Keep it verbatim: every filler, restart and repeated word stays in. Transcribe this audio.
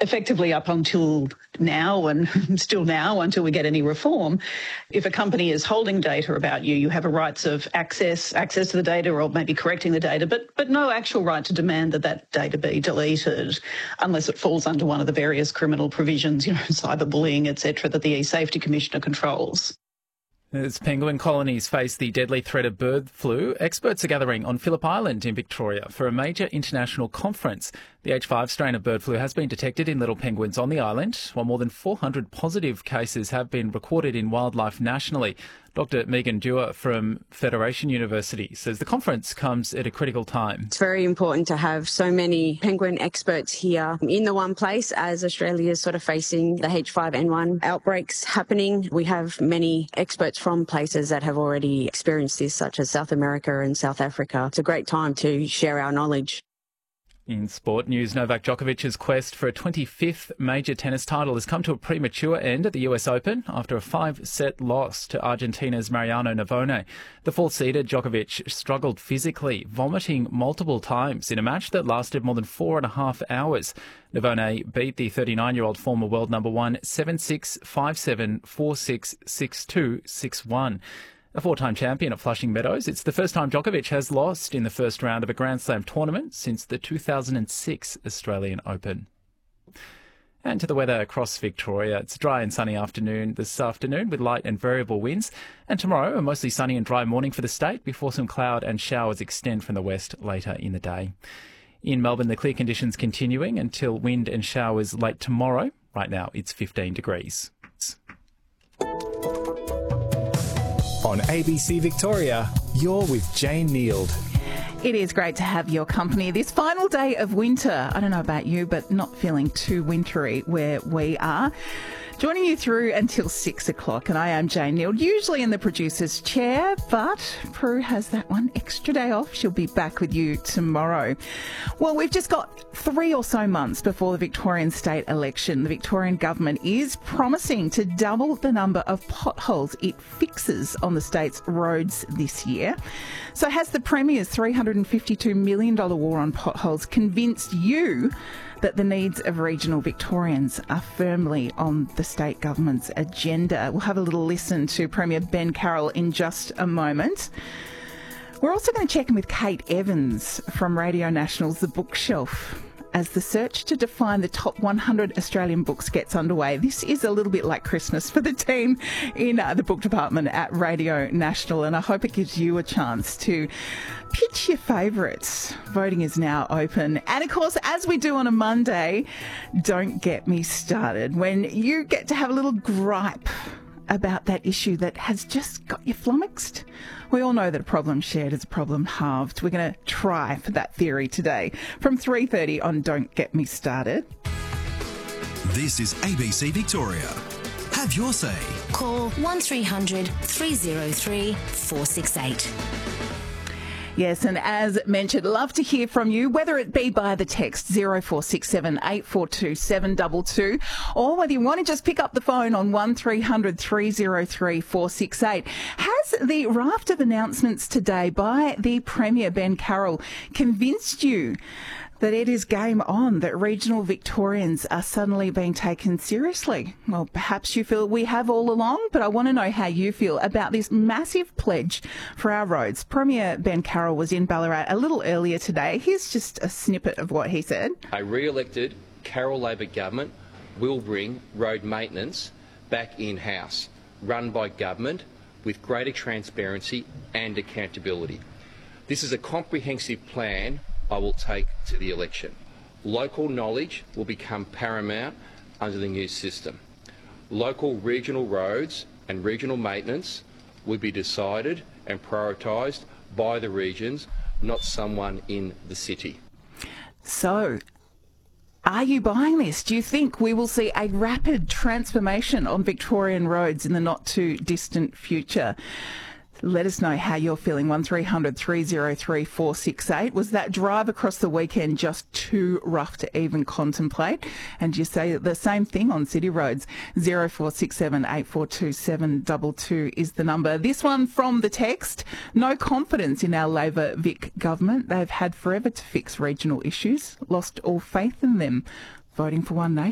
effectively up until now and still now until we get any reform, if a company is holding data about you, you have a rights of access, access to the data or maybe correcting the data, but but no actual right to demand that that data be deleted unless it falls under one of the various criminal provisions, you know, cyberbullying, et cetera, that the E-Safety Commissioner controls. As penguin colonies face the deadly threat of bird flu, experts are gathering on Phillip Island in Victoria for a major international conference. The H five strain of bird flu has been detected in little penguins on the island, while more than four hundred positive cases have been recorded in wildlife nationally. Doctor Megan Dewar from Federation University says the conference comes at a critical time. It's very important to have so many penguin experts here in the one place as Australia is sort of facing the H five N one outbreaks happening. We have many experts from places that have already experienced this, such as South America and South Africa. It's a great time to share our knowledge. In sport news, Novak Djokovic's quest for a twenty-fifth major tennis title has come to a premature end at the U S Open after a five-set loss to Argentina's Mariano Navone. The fourth-seeded Djokovic struggled physically, vomiting multiple times in a match that lasted more than four and a half hours. Navone beat the thirty-nine-year-old former world number one seven six, five seven, four six, six two, six one. A four-time champion at Flushing Meadows, it's the first time Djokovic has lost in the first round of a Grand Slam tournament since the two thousand six Australian Open. And to the weather across Victoria. It's a dry and sunny afternoon this afternoon with light and variable winds. And tomorrow, a mostly sunny and dry morning for the state before some cloud and showers extend from the west later in the day. In Melbourne, the clear conditions continuing until wind and showers late tomorrow. Right now, it's fifteen degrees. On A B C Victoria, you're with Jane Neild. It is great to have your company this final day of winter. I don't know about you, but not feeling too wintry where we are. Joining you through until six o'clock, and I am Jane Neild, usually in the producer's chair, but Prue has that one extra day off. She'll be back with you tomorrow. Well, we've just got three or so months before the Victorian state election. The Victorian government is promising to double the number of potholes it fixes on the state's roads this year. So has the Premier's three hundred fifty-two million dollars war on potholes convinced you that the needs of regional Victorians are firmly on the state government's agenda? We'll have a little listen to Premier Ben Carroll in just a moment. We're also going to check in with Kate Evans from Radio National's The Bookshelf as the search to define the top one hundred Australian books gets underway. This is a little bit like Christmas for the team in uh, the book department at Radio National, and I hope it gives you a chance to pitch your favourites. Voting is now open. And of course, as we do on a Monday, don't get me started when you get to have a little gripe about that issue that has just got you flummoxed. We all know that a problem shared is a problem halved. We're going to try for that theory today from three thirty on Don't Get Me Started. This is A B C Victoria. Have your say. Call one three hundred, three oh three, four six eight. Yes, and as mentioned, love to hear from you, whether it be by the text zero four six seven, eight four two, seven two two, or whether you want to just pick up the phone on one three hundred, three oh three, four six eight. Has the raft of announcements today by the Premier Ben Carroll convinced you that it is game on, that regional Victorians are suddenly being taken seriously? Well, perhaps you feel we have all along, but I want to know how you feel about this massive pledge for our roads. Premier Ben Carroll was in Ballarat a little earlier today. Here's just a snippet of what he said. A re-elected Carroll Labor government will bring road maintenance back in-house, run by government with greater transparency and accountability. This is a comprehensive plan I will take to the election. Local knowledge will become paramount under the new system. Local regional roads and regional maintenance will be decided and prioritised by the regions, not someone in the city. So, are you buying this? Do you think we will see a rapid transformation on Victorian roads in the not too distant future? Let us know how you're feeling. one three hundred, three oh three, four six eight. Was that drive across the weekend just too rough to even contemplate? And you say the same thing on city roads. zero four six seven, eight four two, seven two two is the number. This one from the text. No confidence in our Labor Vic government. They've had forever to fix regional issues. Lost all faith in them. Voting for One Nation.